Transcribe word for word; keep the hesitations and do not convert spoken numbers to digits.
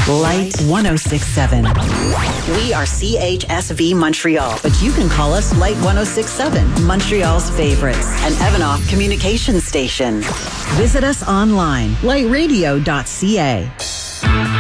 Light one oh six seven. We are C H S V Montreal, but you can call us Light one oh six seven, Montreal's favorites, an Evanoff communication station. Visit us online, light radio dot c a.